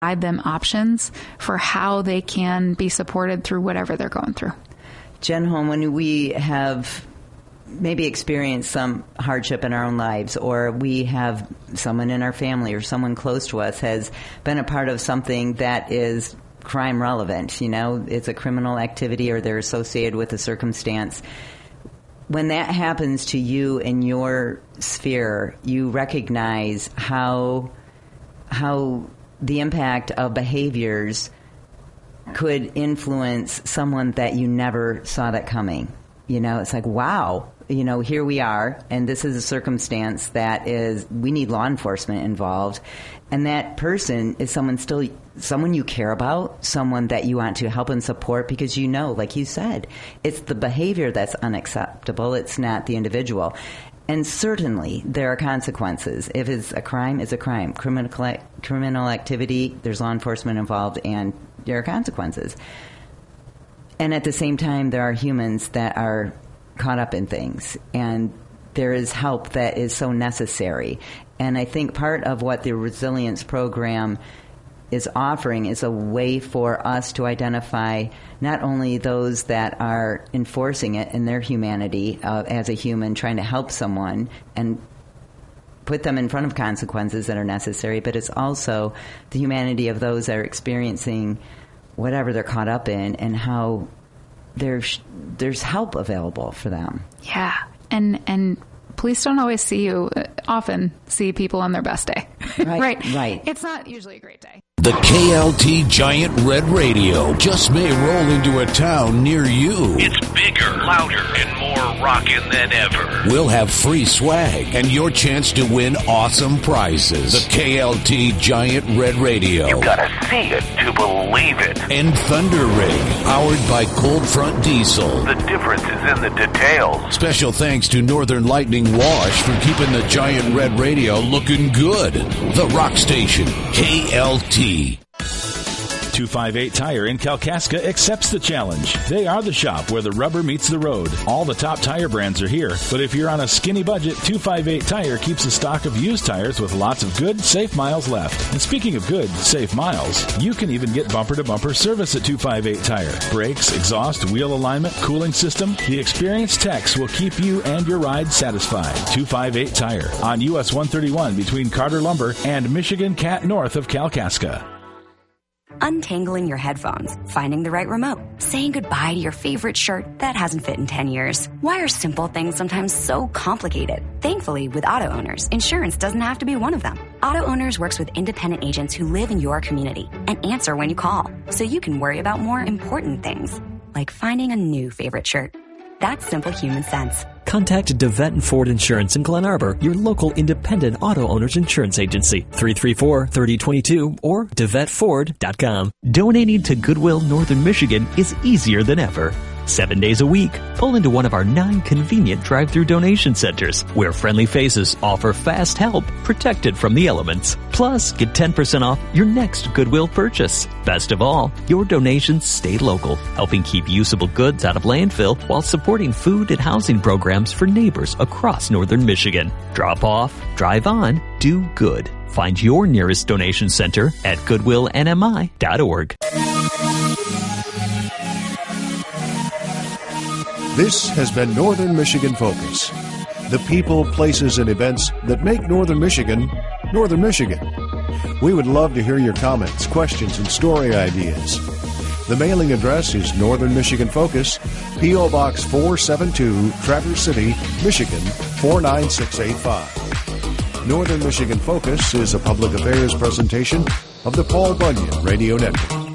Provide them options for how they can be supported through whatever they're going through. Jen Holm, when we have maybe experienced some hardship in our own lives, or we have someone in our family or someone close to us has been a part of something that is crime relevant, it's a criminal activity or they're associated with a circumstance. When that happens to you in your sphere, you recognize how the impact of behaviors could influence someone that you never saw that coming. It's like, wow, here we are, and this is a circumstance that we need law enforcement involved. And that person is someone you care about, someone that you want to help and support because like you said, it's the behavior that's unacceptable. It's not the individual. And certainly there are consequences. If it's a crime, it's a crime. Criminal activity, there's law enforcement involved, and there are consequences. And at the same time, there are humans that are caught up in things, and there is help that is so necessary. And I think part of what the Resilience Program is offering is a way for us to identify not only those that are enforcing it in their humanity as a human, trying to help someone and put them in front of consequences that are necessary, but it's also the humanity of those that are experiencing whatever they're caught up in and how there's help available for them. Yeah. And police don't always often see people on their best day. Right. It's not usually a great day. The KLT Giant Red Radio just may roll into a town near you. It's bigger, louder, and more rockin' than ever. We'll have free swag and your chance to win awesome prizes. The KLT Giant Red Radio. You gotta see it to believe it. And Thunder Rig, powered by Cold Front Diesel. The difference is in the details. Special thanks to Northern Lightning Wash for keeping the Giant Red Radio looking good. The Rock Station, KLT. 258 Tire in Kalkaska accepts the challenge. They are the shop where the rubber meets the road. All the top tire brands are here, but if you're on a skinny budget, 258 Tire keeps a stock of used tires with lots of good, safe miles left. And speaking of good, safe miles, you can even get bumper-to-bumper service at 258 Tire. Brakes, exhaust, wheel alignment, cooling system, the experienced techs will keep you and your ride satisfied. 258 Tire on US 131 between Carter Lumber and Michigan Cat north of Kalkaska. Untangling your headphones, finding the right remote, saying goodbye to your favorite shirt that hasn't fit in 10 years. Why are simple things sometimes so complicated? Thankfully, with Auto Owners, insurance doesn't have to be one of them. Auto Owners works with independent agents who live in your community and answer when you call, so you can worry about more important things, like finding a new favorite shirt. That's simple human sense. Contact DeVette & Ford Insurance in Glen Arbor, your local independent auto owners insurance agency, 334-3022 or DeVetteFord.com. Donating to Goodwill Northern Michigan is easier than ever. 7 days a week, pull into one of our 9 convenient drive-through donation centers where friendly faces offer fast help protected from the elements. Plus, get 10% off your next Goodwill purchase. Best of all, your donations stay local, helping keep usable goods out of landfill while supporting food and housing programs for neighbors across Northern Michigan. Drop off, drive on, do good. Find your nearest donation center at goodwillnmi.org. This has been Northern Michigan Focus. The people, places, and events that make Northern Michigan, Northern Michigan. We would love to hear your comments, questions, and story ideas. The mailing address is Northern Michigan Focus, P.O. Box 472, Traverse City, Michigan, 49685. Northern Michigan Focus is a public affairs presentation of the Paul Bunyan Radio Network.